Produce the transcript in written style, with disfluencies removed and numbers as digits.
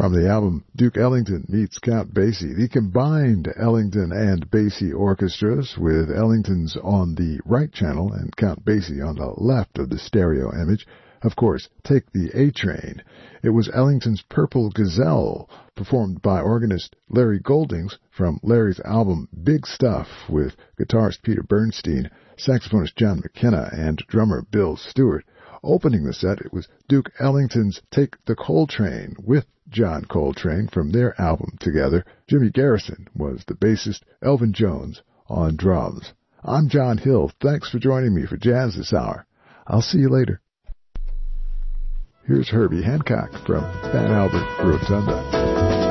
From the album Duke Ellington Meets Count Basie, the combined Ellington and Basie orchestras with Ellington's on the right channel and Count Basie on the left of the stereo image. Of course, Take the A-Train. It was Ellington's Purple Gazelle, performed by organist Larry Goldings from Larry's album Big Stuff with guitarist Peter Bernstein, saxophonist John McKenna, and drummer Bill Stewart. Opening the set, it was Duke Ellington's Take the Coltrane with John Coltrane from their album together. Jimmy Garrison was the bassist, Elvin Jones on drums. I'm John Hill. Thanks for joining me for Jazz this hour. I'll see you later. Here's Herbie Hancock from Van Albert Rotunda.